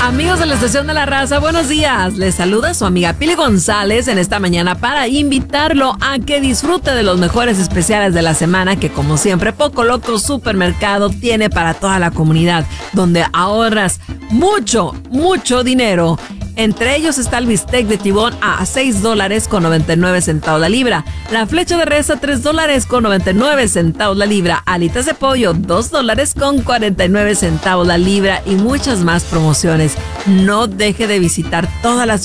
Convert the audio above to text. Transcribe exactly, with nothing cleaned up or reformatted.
Amigos de la Estación de la Raza, buenos días. Les saluda su amiga Pili González en esta mañana para invitarlo a que disfrute de los mejores especiales de la semana que, como siempre, Poco Loco Supermercado tiene para toda la comunidad, donde ahorras mucho, mucho dinero. Entre ellos está el bistec de tibón a seis dólares con noventa y nueve centavos la libra. La flecha de res a tres dólares con noventa y nueve centavos la libra. Alitas de pollo, dos dólares con cuarenta y nueve centavos la libra. Y muchas más promociones. No deje de visitar todas las